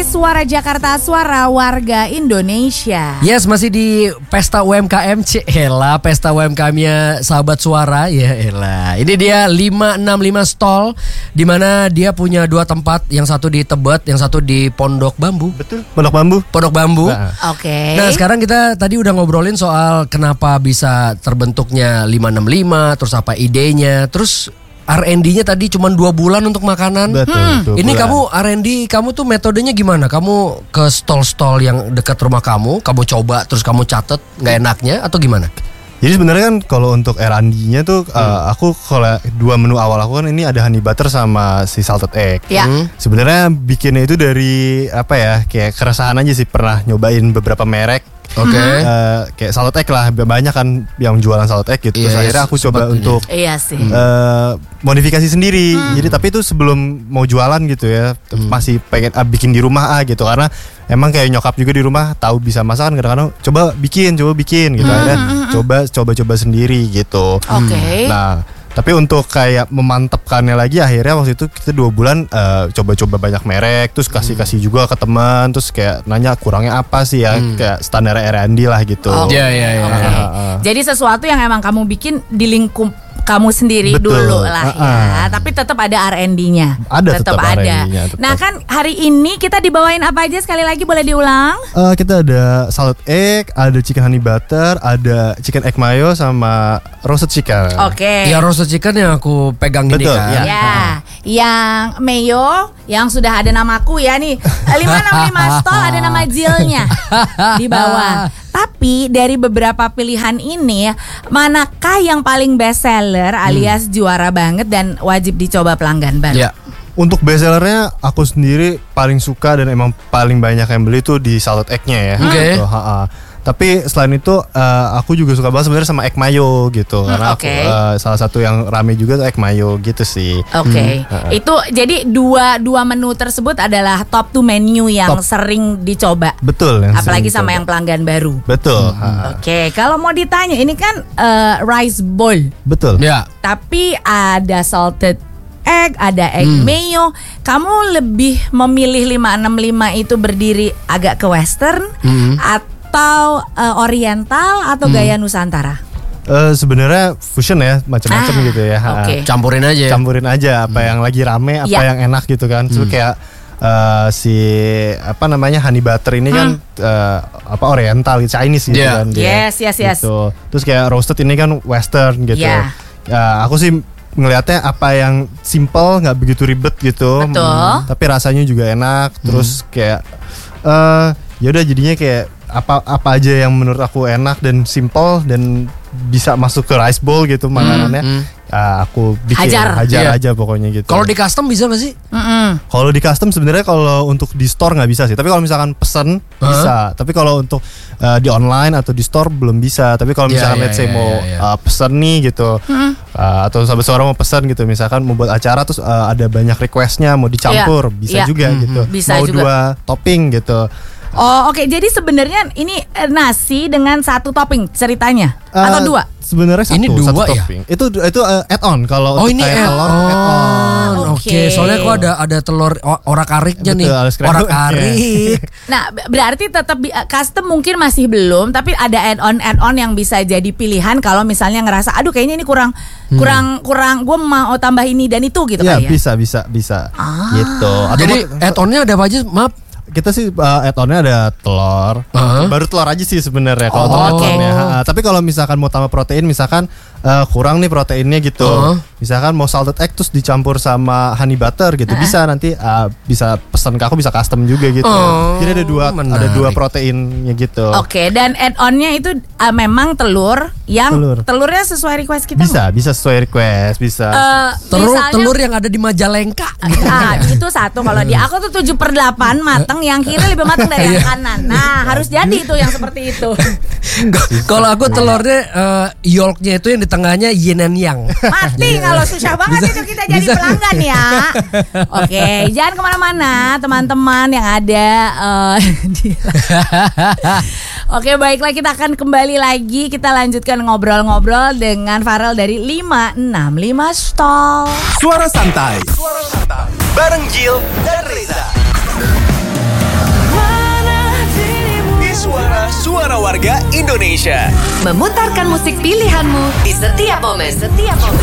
Suara Jakarta, suara warga Indonesia. Yes, masih di Pesta UMKM. Pesta UMKM-nya Sahabat Suara. Ya elah. Ini dia 565 stall, di mana dia punya 2 tempat, yang satu di Tebet, yang satu di Pondok Bambu. Betul, Pondok Bambu. Nah. Oke. Nah, sekarang kita tadi udah ngobrolin soal kenapa bisa terbentuknya 565, terus apa idenya, terus R&D-nya tadi cuma 2 bulan untuk makanan. Betul. Ini kamu R&D, kamu tuh metodenya gimana? Kamu ke stall-stall yang dekat rumah kamu coba terus kamu catet nggak enaknya atau gimana? Jadi sebenarnya kan kalau untuk R&D-nya tuh aku kalau 2 menu awal aku kan ini ada honey butter sama si salted egg. Ya. Sebenarnya bikinnya itu dari apa ya? Kayak keresahan aja sih, pernah nyobain beberapa merek. Oke. Kayak salted egg lah, banyak kan yang jualan salted egg gitu. Terus akhirnya aku coba untuk modifikasi sendiri. Jadi tapi itu sebelum mau jualan gitu ya, masih pengen bikin di rumah gitu, karena emang kayak nyokap juga di rumah tahu bisa masak kan, kadang-kadang coba bikin gitu. Akhirnya coba sendiri gitu. Oke. Nah, tapi untuk kayak memantapkannya lagi, akhirnya waktu itu kita 2 bulan coba-coba banyak merek, terus kasih juga ke teman, terus kayak nanya kurangnya apa sih ya, kayak standar R&D lah gitu. Jadi sesuatu yang emang kamu bikin di lingkup kamu sendiri. Betul. Dulu lah ya. Tapi tetap ada R&D-nya. Tetap ada. R&D-nya. Nah kan hari ini kita dibawain apa aja, sekali lagi boleh diulang? Kita ada salted egg, ada chicken honey butter, ada chicken egg mayo sama roasted chicken. Oke. Ya roasted chicken yang aku pegang ini kan. Ya. Yang mayo yang sudah ada namaku ya nih. 565 stall ada nama Jillnya di bawah. Tapi dari beberapa pilihan ini, manakah yang paling best seller alias juara banget dan wajib dicoba pelanggan baru? Ya. Untuk best sellernya aku sendiri paling suka dan emang paling banyak yang beli tuh di salted egg-nya ya. Gitu. Tapi selain itu aku juga suka banget sebenarnya sama egg mayo gitu, karena aku, salah satu yang rame juga tuh egg mayo gitu sih. Itu jadi dua menu tersebut adalah top 2 menu yang sering dicoba. Betul. Apalagi sama yang pelanggan baru. Betul. Kalau mau ditanya, ini kan rice bowl. Betul. Ya. Tapi ada salted egg, ada egg mayo. Kamu lebih memilih 565 itu berdiri agak ke western atau oriental atau gaya Nusantara? Sebenarnya fusion ya, macam-macam gitu ya. Campurin aja apa yang lagi rame, apa yang enak gitu kan. Terus kayak si apa namanya honey butter ini kan oriental, Chinese gitu kan dia. Yes. Gitu. Terus kayak roasted ini kan western gitu. Aku sih ngelihatnya apa yang simple, nggak begitu ribet gitu. Tapi rasanya juga enak. Terus kayak ya udah jadinya kayak apa aja yang menurut aku enak dan simple dan bisa masuk ke rice bowl gitu makanannya. Aku bikin hajar aja pokoknya gitu. Kalau di custom bisa nggak sih? Kalau di custom sebenarnya kalau untuk di store nggak bisa sih. Tapi kalau misalkan pesen bisa. Tapi kalau untuk di online atau di store belum bisa. Tapi kalau misalkan let's say mau pesen nih gitu, atau sahabat suara mau pesen gitu, misalkan mau buat acara terus ada banyak requestnya mau dicampur, bisa juga gitu. Bisa mau juga. 2 topping gitu. Oke. Jadi sebenarnya ini nasi dengan 1 topping ceritanya atau 2? Sebenarnya ini 2 satu ya? topping. Itu add on kalau ini telur add on. Oke. Soalnya kok ada telur orak-ariknya nih. Orak-arik. Nah, berarti tetap custom mungkin masih belum, tapi ada add-on yang bisa jadi pilihan kalau misalnya ngerasa aduh kayaknya ini kurang gue mau tambah ini dan itu gitu ya. Kali ya. Bisa gitu. Jadi add-onnya ada apa aja? Maaf. Kita sih add-onnya ada telur, baru telur aja sih sebenarnya kalau untuk add-onnya. Tapi kalau misalkan mau tambah protein, misalkan kurang nih proteinnya gitu, misalkan mau salted egg terus dicampur sama honey butter gitu, bisa nanti bisa pesan ke aku, bisa custom juga gitu. Jadi ada 2 proteinnya gitu. Dan add-onnya itu memang telurnya sesuai request kita. Bisa sesuai request, bisa. Telur yang ada di Majalengka. Itu satu. Kalau di aku tuh 7/8 mateng, yang kiri lebih matang dari yang kanan. Nah, harus jadi itu yang seperti itu. Kalau aku telurnya yolknya itu yang di tengahnya yin and yang. Mati kalau susah banget itu kita jadi pelanggan ya. Oke, jangan kemana-mana teman-teman yang ada. Oke, baiklah, kita akan kembali lagi. Kita lanjutkan ngobrol-ngobrol dengan Farel dari 565 Stall. Suara santai bareng Jill dan Reza. Indonesia. Memutarkan musik pilihanmu di setiap momen.